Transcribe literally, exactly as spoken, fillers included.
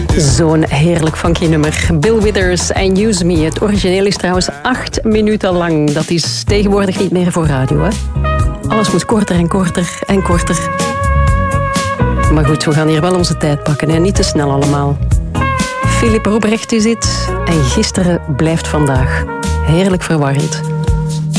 Zo'n heerlijk funky nummer. Bill Withers en Use Me. Het origineel is trouwens acht minuten lang. Dat is tegenwoordig niet meer voor radio, hè? Alles moet korter en korter en korter. Maar goed, we gaan hier wel onze tijd pakken, hè? Niet te snel allemaal. Philippe Robrecht is dit. En gisteren blijft vandaag. Heerlijk verwarrend.